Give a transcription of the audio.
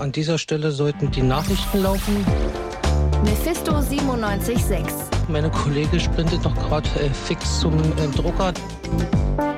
An dieser Stelle sollten die Nachrichten laufen. Mephisto 97.6. Meine Kollegin sprintet noch gerade fix zum Drucker.